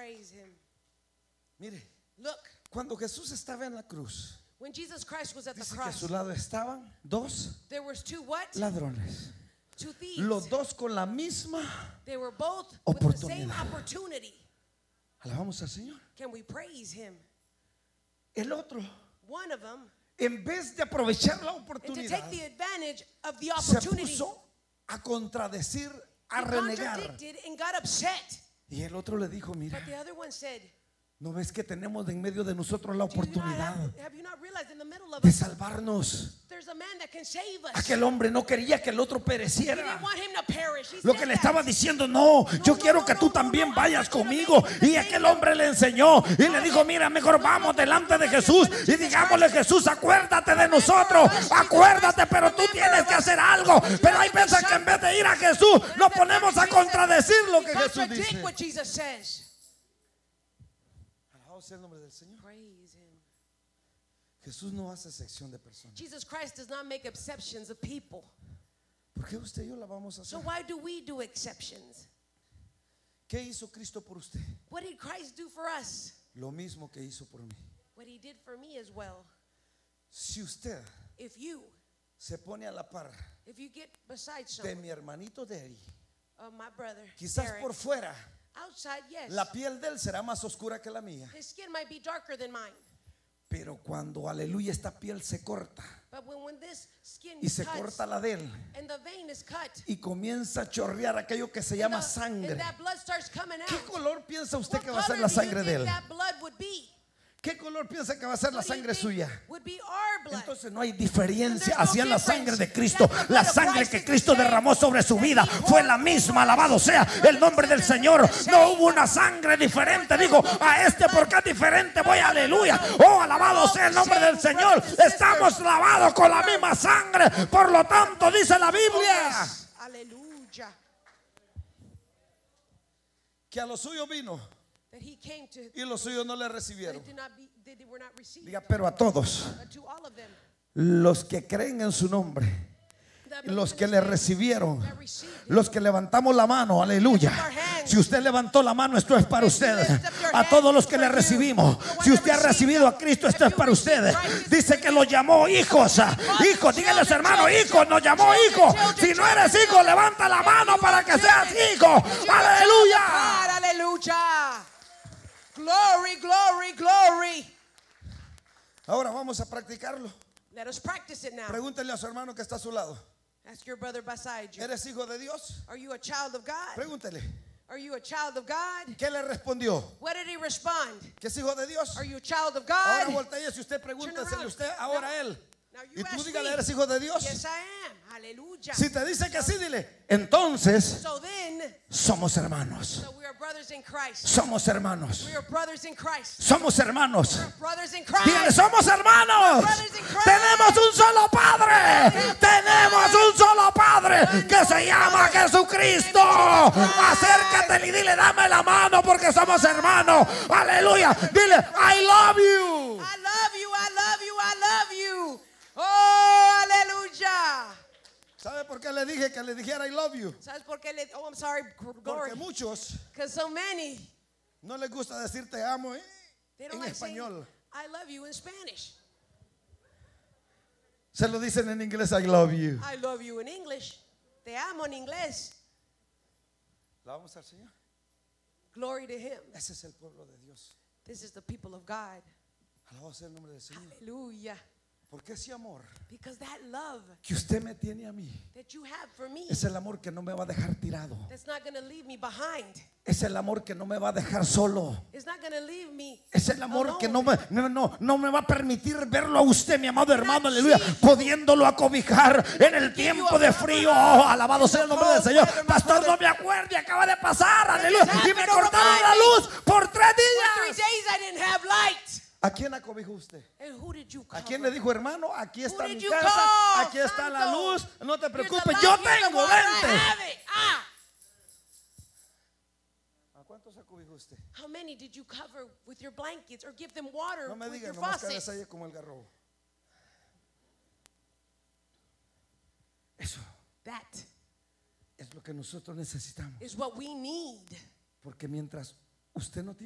praise him. Mire, Look, cuando Jesús estaba en la cruz, when Jesus Christ was at the dice que a cross, su lado estaban dos there was two what? ladrones. Two thieves. Los dos con la misma. They were both with the same Oportunidad. opportunity. Alabamos al Señor. Can we praise him? El otro, One of them, en vez de aprovechar la and to oportunidad, take the advantage of the se opportunity, puso a contradecir, a he renegar. contradicted and got upset. Y el otro le dijo, mira, But the other one said, ¿no ves que tenemos en medio de nosotros la Do you not oportunidad have you not realized in the middle of de us, salvarnos? there's a man that can save us? Aquel hombre no quería que el otro He pereciera. didn't want him to perish. He Lo said que le that. estaba diciendo, no, yo quiero que tú también vayas conmigo. Y aquel hombre le enseñó y le dijo, mira, mejor vamos delante de Jesús y digámosle, Jesús, acuérdate de nosotros, acuérdate, pero tú tienes que hacer algo. Pero hay veces que en vez de ir a Jesús nos ponemos a contradecir lo que We Jesús contradict dice. what Jesus says. Alabado sea el nombre del Señor. Praise him. Jesús no hace sección de personas. Jesus Christ does not make exceptions of people. ¿Por qué usted y yo la vamos a So hacer? why do we do exceptions? ¿Qué hizo Cristo por usted? What did Christ do for us? Lo mismo que hizo por mí. What he did for me as well. Si usted If you se pone a la par get beside de someone, mi hermanito Derry, my brother, quizás Derek, por fuera outside, yes, la piel de él será más oscura que la mía, his skin might be darker than mine. pero cuando, aleluya, esta piel se corta But when this skin y se cuts corta la de él and the vein is cut, y comienza a chorrear aquello que se llama and sangre, that blood starts coming out, ¿qué color piensa usted what que va a ser color la do you sangre de think él? that blood would be? ¿Qué color piensa que va a ser la What do you sangre think suya? would be our blood? Entonces no hay diferencia. And there's no Así es la sangre de difference. Cristo. That's the La blood of sangre Christ que is the Cristo same derramó sobre su that vida he fue la poured misma. over Alabado us. sea el nombre del Señor. No hubo una sangre diferente. Digo, a este porque es diferente voy, aleluya. Oh, alabado sea el nombre del Señor. Estamos lavados con la misma sangre. Por lo tanto, dice la Biblia Aleluya. que a los suyos vino That he came to, y los suyos no le they recibieron. they were not received. Diga, pero a todos But to all of them, los que creen en su nombre, that los believe que in le his name, recibieron, that received him. los que levantamos la mano, aleluya. Si usted levantó la mano, esto es para usted. A todos los que le recibimos, si usted ha recibido a Cristo, esto es para usted. Dice que los llamó hijos. Hijos, díganle a su hermano, hijos, nos llamó hijos. Si no eres hijo, levanta la mano para que seas hijo. Aleluya. God, aleluya. Glory, glory, glory. Ahora vamos a practicarlo. Let us practice it now. Pregúntele a su hermano que está a su lado. Ask your brother beside you. ¿Eres hijo de Dios? Are you a child of God? Pregúntele. Are you a child of God? ¿Qué le respondió? What did he respond? ¿Que es hijo de Dios? Are you a child of Ahora God? voltea y usted pregúntesele usted ahora a él. Now you Y tú ask dígale, me. ¿eres hijo de Dios? Yes, I am. Hallelujah. Si te dice que sí, dile, entonces So then, somos hermanos. so we are brothers in Christ. Somos hermanos. We are brothers in Christ. Somos hermanos. We're brothers in Dígale, Christ. somos hermanos. Tenemos un solo Padre. Tenemos un solo Padre que se llama Jesucristo. Acércate y dile, dame la mano porque somos hermanos. Aleluya. Dile, I love you. I love you, I love you, I love you. Oh, aleluya. ¿Sabe por qué le dije que le dijera I love you? ¿Sabes por qué le, oh, I'm sorry, glory. Porque muchos Because so many, no les gusta decir te amo they don't en like saying, español. I love you in Spanish. Se lo dicen en inglés, I love you. I love you in English. Te amo en inglés. ¿La vamos al Señor? Glory to him. Ese es el pueblo de Dios. This is the people of God. Alabado sea el nombre del Señor. Hallelujah. Porque ese amor Because that love que usted me tiene a mí that you have for me, es el amor que no me va a dejar tirado. that's not going to leave me behind. Es el amor que no me va a dejar solo. It's not going to leave me Es el amor alone. que no me va a permitir verlo a usted, mi amado hermano, aleluya, pudiéndolo acobijar en el tiempo de frío. Oh, alabado sea el nombre del Señor. Pastor, no me acuerdo, acaba de pasar, aleluya. Y me cortaron la luz por 3 For 3 días. days I didn't have light. ¿A quién acobijó usted? And who did you ¿A cover? quién le dijo, hermano? Aquí está Who did mi you casa, call, aquí está la santo? luz, no te Here's the preocupes, light, yo here's the tengo, water, I vente. have it. ¿A cuántos acobijó usted? How many did you cover with your blankets or give them water No me with diga, your nomás que faucets? ahí como el garrobo. Eso That es lo que nosotros necesitamos. is what we need. Porque mientras usted no tiene